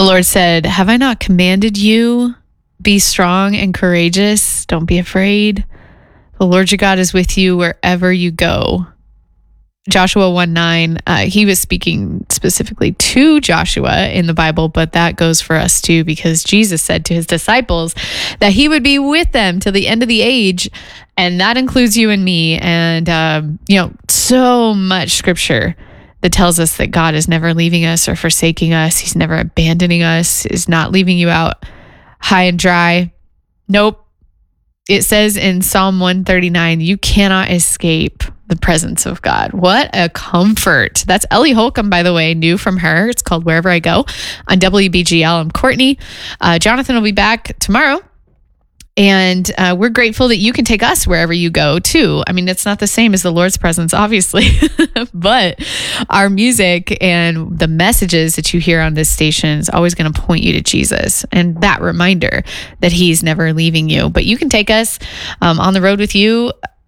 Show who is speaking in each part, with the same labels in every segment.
Speaker 1: Lord said, "Have I not commanded you? Be strong and courageous. Don't be afraid. The Lord your God is with you wherever you go." Joshua 1:9, he was speaking specifically to Joshua in the Bible, but that goes for us too, because Jesus said to his disciples that he would be with them till the end of the age. And that includes you and me. And, so much scripture that tells us that God is never leaving us or forsaking us. He's never abandoning us, is not leaving you out high and dry. Nope. It says in Psalm 139, you cannot escape the presence of God. What a comfort. That's Ellie Holcomb, by the way, new from her. It's called Wherever I Go on WBGL. I'm Courtney. Jonathan will be back tomorrow. And we're grateful that you can take us wherever you go too. I mean, it's not the same as the Lord's presence, obviously, but our music and the messages that you hear on this station is always going to point you to Jesus, and that reminder that he's never leaving you. But you can take us on the road with you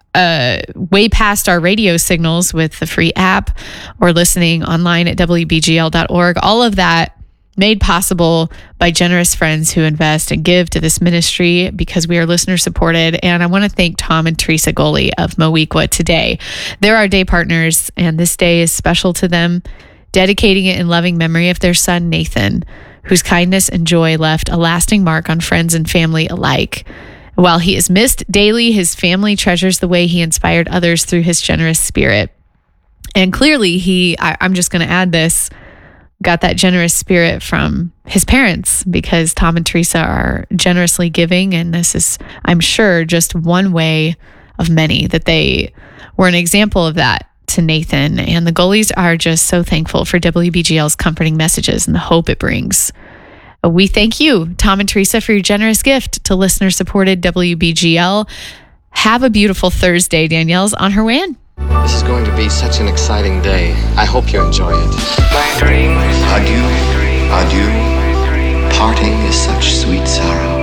Speaker 1: way past our radio signals with the free app or listening online at WBGL.org. All of that made possible by generous friends who invest and give to this ministry because we are listener supported. And I want to thank Tom and Teresa Goley of Mowequa today. They're our day partners, and this day is special to them, dedicating it in loving memory of their son, Nathan, whose kindness and joy left a lasting mark on friends and family alike. While he is missed daily, his family treasures the way he inspired others through his generous spirit. And clearly I'm just going to add this, got that generous spirit from his parents, because Tom and Teresa are generously giving. And this is, I'm sure, just one way of many that they were an example of that to Nathan. And the Goleys are just so thankful for WBGL's comforting messages and the hope it brings. We thank you, Tom and Teresa, for your generous gift to listener-supported WBGL. Have a beautiful Thursday. Danielle's on her way in.
Speaker 2: This is going to be such an exciting day. I hope you enjoy it.
Speaker 3: Adieu, adieu. Parting is such sweet sorrow.